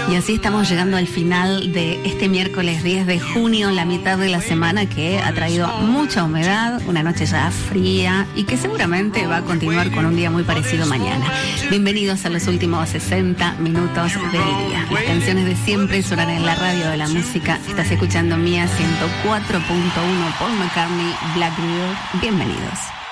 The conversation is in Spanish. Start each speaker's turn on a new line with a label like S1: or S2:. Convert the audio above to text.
S1: Y así estamos llegando al final de este miércoles 10 de junio, la mitad de la semana que ha traído mucha humedad, una noche ya fría y que seguramente va a continuar con un día muy parecido mañana. Bienvenidos a los últimos 60 minutos del día. Las canciones de siempre suenan en la radio de la música. Estás escuchando Mía 104.1, Paul McCartney, Black Mirror. Bienvenidos.